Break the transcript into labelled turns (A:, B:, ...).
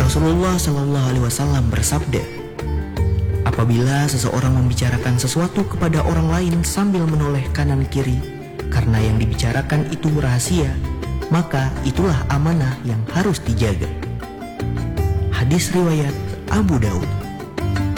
A: Rasulullah Shallallahu Alaihi Wasallam bersabda, apabila seseorang membicarakan sesuatu kepada orang lain sambil menoleh kanan kiri karena yang dibicarakan itu rahasia, maka itulah amanah yang harus dijaga. Hadis riwayat Abu Daud.